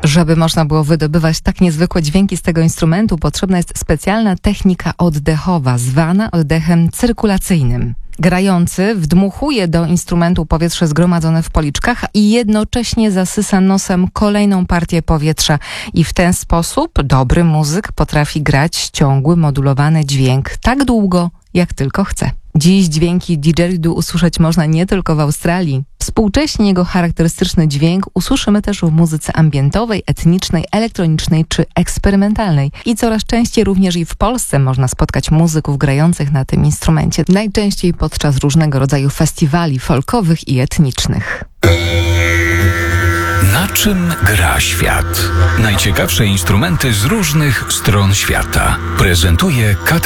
Żeby można było wydobywać tak niezwykłe dźwięki z tego instrumentu, potrzebna jest specjalna technika oddechowa, zwana oddechem cyrkulacyjnym. Grający wdmuchuje do instrumentu powietrze zgromadzone w policzkach i jednocześnie zasysa nosem kolejną partię powietrza i w ten sposób dobry muzyk potrafi grać ciągły, modulowany dźwięk tak długo, jak tylko chce. Dziś dźwięki didżeridu usłyszeć można nie tylko w Australii. Współcześnie jego charakterystyczny dźwięk usłyszymy też w muzyce ambientowej, etnicznej, elektronicznej czy eksperymentalnej. I coraz częściej również i w Polsce można spotkać muzyków grających na tym instrumencie. Najczęściej podczas różnego rodzaju festiwali folkowych i etnicznych. Na czym gra świat? Najciekawsze instrumenty z różnych stron świata prezentuje Katarzyna